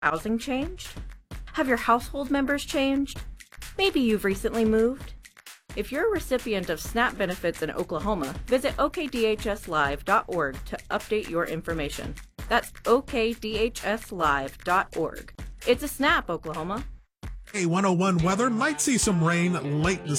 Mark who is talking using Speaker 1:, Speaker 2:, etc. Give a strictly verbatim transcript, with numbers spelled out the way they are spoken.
Speaker 1: Housing changed? Have your household members changed? Maybe you've recently moved? If you're a recipient of SNAP benefits in Oklahoma, visit O K D H S live dot org to update your information. That's O K D H S live dot org. It's a SNAP, Oklahoma.
Speaker 2: A one oh one weather might see some rain late this